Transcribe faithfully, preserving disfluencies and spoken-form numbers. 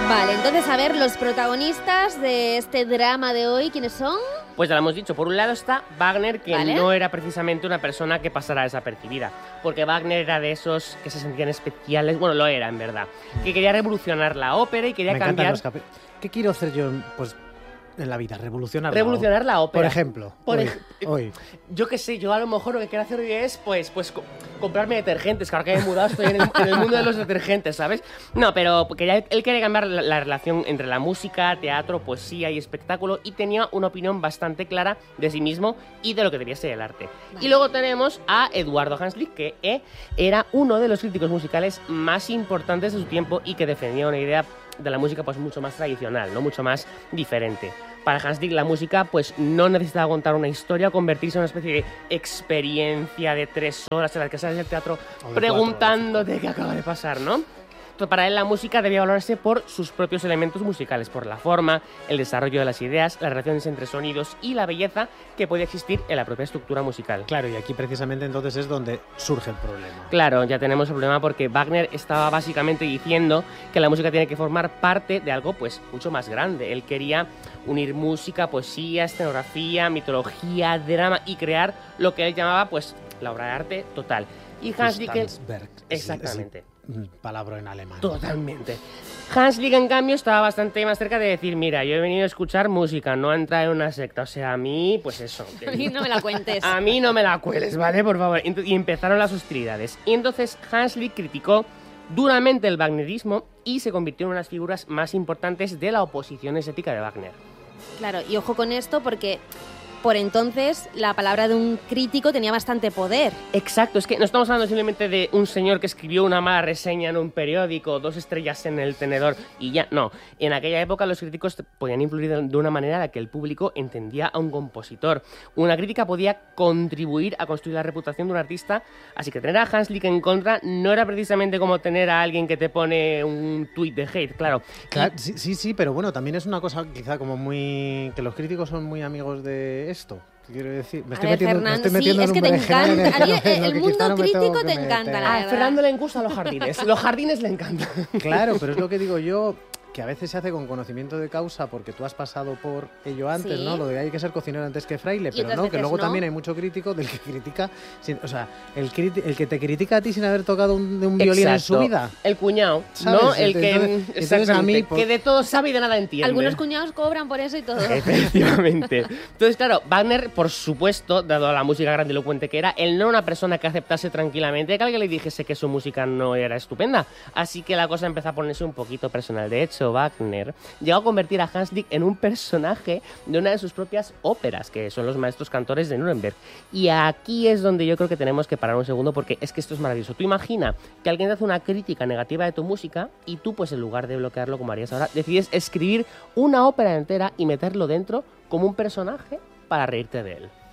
Vale, entonces, a ver, los protagonistas de este drama de hoy, ¿quiénes son? Pues ya lo hemos dicho, por un lado está Wagner, que ¿Vale? no era precisamente una persona que pasara desapercibida, porque Wagner era de esos que se sentían especiales, bueno, lo era en verdad, que quería revolucionar la ópera y quería Me cambiar... encantan los capi- ¿Qué quiero hacer yo pues, en la vida? Revolucionar la Revolucionar la ópera. Por ejemplo, Por hoy, ej- hoy. Yo qué sé, yo a lo mejor lo que quiero hacer hoy es, pues, pues co- comprarme detergentes, que ahora que me he mudado estoy en el, en el mundo de los detergentes, ¿sabes? No, pero quería, él quería cambiar la, la relación entre la música, teatro, poesía y espectáculo, y tenía una opinión bastante clara de sí mismo y de lo que debía ser el arte. Vale. Y luego tenemos a Eduardo Hanslick, que eh, era uno de los críticos musicales más importantes de su tiempo y que defendía una idea de la música pues mucho más tradicional, no mucho más diferente. Para Hanslick la música pues no necesitaba contar una historia o convertirse en una especie de experiencia de tres horas en la que sales del teatro O de preguntándote qué acaba de pasar, ¿no? Entonces, para él la música debía valorarse por sus propios elementos musicales, por la forma, el desarrollo de las ideas, las relaciones entre sonidos y la belleza que puede existir en la propia estructura musical. Claro, y aquí precisamente entonces es donde surge el problema. Claro, ya tenemos el problema porque Wagner estaba básicamente diciendo que la música tiene que formar parte de algo pues mucho más grande. Él quería unir música, poesía, escenografía, mitología, drama y crear lo que él llamaba pues la obra de arte total. Y Hanslick... Gesamtwerk. Exactamente. Es- es palabra en alemán. Totalmente. Hanslick, en cambio, estaba bastante más cerca de decir, mira, yo he venido a escuchar música, no a entrar en una secta. O sea, a mí, pues eso. A mí no me la cuentes. A mí no me la cueles, ¿vale? Por favor. Ent- Y empezaron las hostilidades. Y entonces Hanslick criticó duramente el wagnerismo y se convirtió en una de las figuras más importantes de la oposición estética de Wagner. Claro, y ojo con esto porque por entonces la palabra de un crítico tenía bastante poder. Exacto, es que no estamos hablando simplemente de un señor que escribió una mala reseña en un periódico, dos estrellas en el tenedor y ya, no. En aquella época los críticos podían influir de de una manera en la que el público entendía a un compositor. Una crítica podía contribuir a construir la reputación de un artista, así que tener a Hanslick en contra no era precisamente como tener a alguien que te pone un tuit de hate, claro. Claro, sí, sí, sí, pero bueno, también es una cosa quizá como muy... que los críticos son muy amigos de esto. Quiero decir, me A estoy ver, metiendo, me Fernando, estoy sí, metiendo es en que un te berenjenal en encanta. el A que mí no- en el lo que mundo quizá no me tengo crítico que te encanta, meter. la A verdad. Fernando le gustan los jardines, los jardines le encantan. Claro, pero es lo que digo yo, que a veces se hace con conocimiento de causa porque tú has pasado por ello antes, Sí. ¿no? Lo de hay que ser cocinero antes que fraile, Y pero otras no, que veces luego no. también hay mucho crítico del que critica, sin- o sea, el, criti- el que te critica a ti sin haber tocado un, de un violín en su Exacto. vida. El cuñado, ¿Sabes? ¿no? El que, Entonces- entonces a exactamente, mí, pues- que de todo sabe y de nada entiende. Algunos cuñados cobran por eso y todo. Efectivamente. Entonces, claro, Wagner, por supuesto, dado la música grandilocuente que era, él no era una persona que aceptase tranquilamente que alguien le dijese que su música no era estupenda. Así que la cosa empezó a ponerse un poquito personal. De hecho, Wagner llegó a convertir a Hanslick en un personaje de una de sus propias óperas, que son los maestros cantores de Nuremberg. Y aquí es donde yo creo que tenemos que parar un segundo, porque es que esto es maravilloso. Tú imagina que alguien te hace una crítica negativa de tu música y tú, pues en lugar de bloquearlo como harías ahora, decides escribir una ópera entera y meterlo dentro como un personaje para reírte de él.